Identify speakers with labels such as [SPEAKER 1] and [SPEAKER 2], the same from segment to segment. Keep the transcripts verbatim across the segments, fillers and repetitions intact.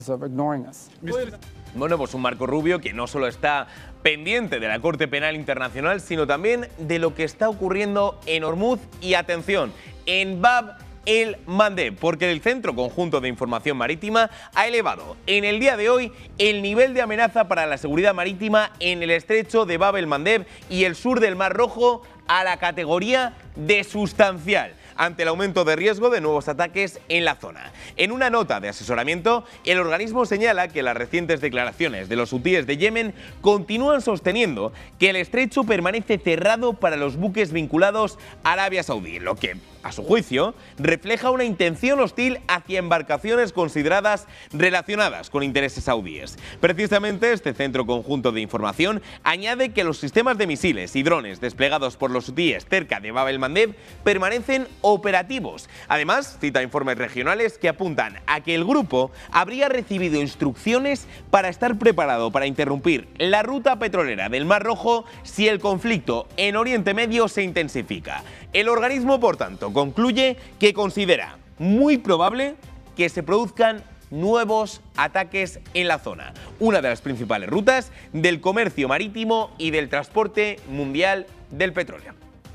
[SPEAKER 1] of ignoring us.
[SPEAKER 2] Bueno, pues un Marco Rubio que no solo está pendiente de la Corte Penal Internacional, sino también de lo que está ocurriendo en Hormuz y, atención, en Bab el Mandeb, porque el Centro Conjunto de Información Marítima ha elevado en el día de hoy el nivel de amenaza para la seguridad marítima en el estrecho de Bab el Mandeb y el sur del Mar Rojo a la categoría de sustancial, ante el aumento de riesgo de nuevos ataques en la zona. En una nota de asesoramiento, el organismo señala que las recientes declaraciones de los hutíes de Yemen continúan sosteniendo que el estrecho permanece cerrado para los buques vinculados a Arabia Saudí, lo que, a su juicio, refleja una intención hostil hacia embarcaciones consideradas relacionadas con intereses saudíes. Precisamente este Centro Conjunto de Información añade que los sistemas de misiles y drones desplegados por los hutíes cerca de Bab el Mandeb permanecen operativos. Además, cita informes regionales que apuntan a que el grupo habría recibido instrucciones para estar preparado para interrumpir la ruta petrolera del Mar Rojo si el conflicto en Oriente Medio se intensifica. El organismo, por tanto, concluye que considera muy probable que se produzcan nuevos ataques en la zona, una de las principales rutas del comercio marítimo y del transporte mundial del petróleo.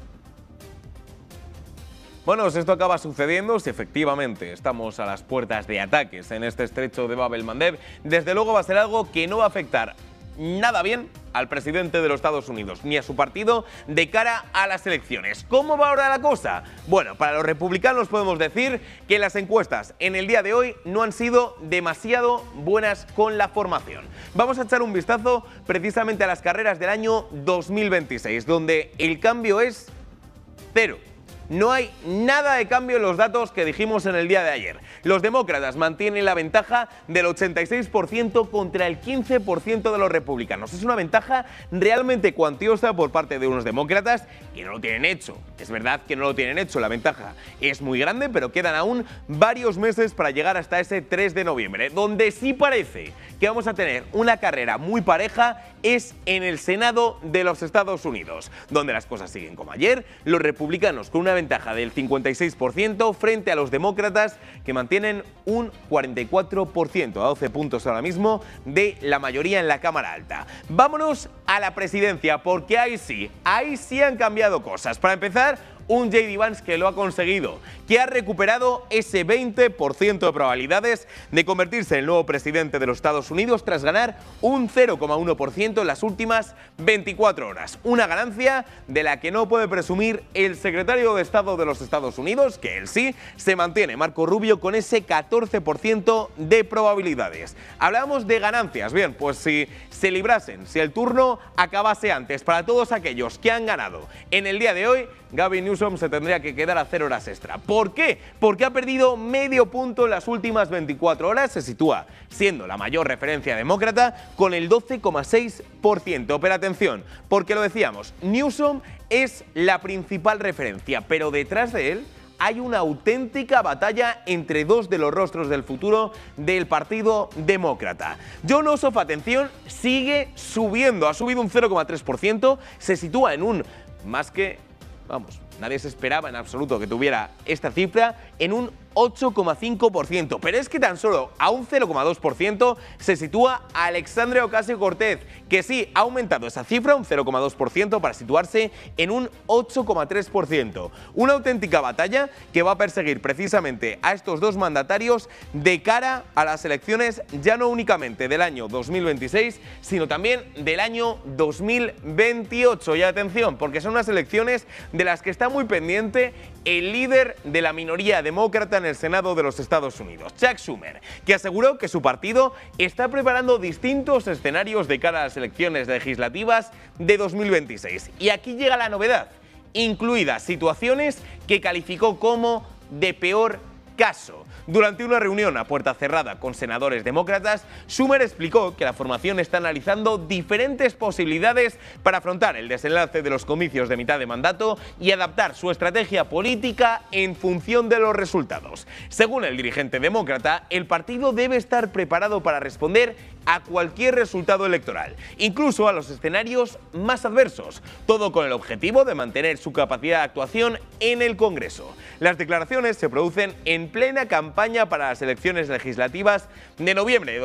[SPEAKER 2] Bueno, si esto acaba sucediendo, si efectivamente estamos a las puertas de ataques en este estrecho de Bab el Mandeb, desde luego va a ser algo que no va a afectar nada bien al presidente de los Estados Unidos ni a su partido de cara a las elecciones. ¿Cómo va ahora la cosa? Bueno, para los republicanos podemos decir que las encuestas en el día de hoy no han sido demasiado buenas con la formación. Vamos a echar un vistazo precisamente a las carreras del año dos mil veintiséis, donde el cambio es cero. No hay nada de cambio en los datos que dijimos en el día de ayer. Los demócratas mantienen la ventaja del ochenta y seis por ciento contra el quince por ciento de los republicanos. Es una ventaja realmente cuantiosa por parte de unos demócratas que no lo tienen hecho. Es verdad que no lo tienen hecho, la ventaja es muy grande, pero quedan aún varios meses para llegar hasta ese tres de noviembre. Donde sí parece que vamos a tener una carrera muy pareja es en el Senado de los Estados Unidos, donde las cosas siguen como ayer, los republicanos con una ventaja del cincuenta y seis por ciento frente a los demócratas que mantienen un cuarenta y cuatro por ciento, a doce puntos ahora mismo de la mayoría en la Cámara Alta. Vámonos a la presidencia, porque ahí sí, ahí sí han cambiado cosas. Para empezar, un J D Vance que lo ha conseguido, que ha recuperado ese veinte por ciento de probabilidades de convertirse en el nuevo presidente de los Estados Unidos tras ganar un cero coma uno por ciento en las últimas veinticuatro horas. Una ganancia de la que no puede presumir el secretario de Estado de los Estados Unidos, que él sí se mantiene, Marco Rubio, con ese catorce por ciento de probabilidades. Hablamos de ganancias. Bien, pues si se librasen, si el turno acabase antes para todos aquellos que han ganado en el día de hoy, Gavin Newsom se tendría que quedar a hacer horas extra. ¿Por qué? Porque ha perdido medio punto en las últimas veinticuatro horas, se sitúa siendo la mayor referencia demócrata con el doce coma seis por ciento. Pero atención, porque lo decíamos, Newsom es la principal referencia, pero detrás de él hay una auténtica batalla entre dos de los rostros del futuro del Partido Demócrata. John Ossoff, atención, sigue subiendo, ha subido un cero coma tres por ciento, se sitúa en un más que... Vamos, nadie se esperaba en absoluto que tuviera esta cifra en un ocho coma cinco por ciento. Pero es que tan solo a un cero coma dos por ciento se sitúa Alexandria Ocasio-Cortez, que sí ha aumentado esa cifra, un cero coma dos por ciento, para situarse en un ocho coma tres por ciento. Una auténtica batalla que va a perseguir precisamente a estos dos mandatarios de cara a las elecciones ya no únicamente del año dos mil veintiséis, sino también del año dos mil veintiocho. Y atención, porque son unas elecciones de las que está muy pendiente el líder de la minoría demócrata en el Senado de los Estados Unidos, Chuck Schumer, que aseguró que su partido está preparando distintos escenarios de cara a las elecciones legislativas de dos mil veintiséis. Y aquí llega la novedad, incluidas situaciones que calificó como de peor caso. Durante una reunión a puerta cerrada con senadores demócratas, Schumer explicó que la formación está analizando diferentes posibilidades para afrontar el desenlace de los comicios de mitad de mandato y adaptar su estrategia política en función de los resultados. Según el dirigente demócrata, el partido debe estar preparado para responder a cualquier resultado electoral, incluso a los escenarios más adversos, todo con el objetivo de mantener su capacidad de actuación en el Congreso. Las declaraciones se producen en plena campaña para las elecciones legislativas de noviembre de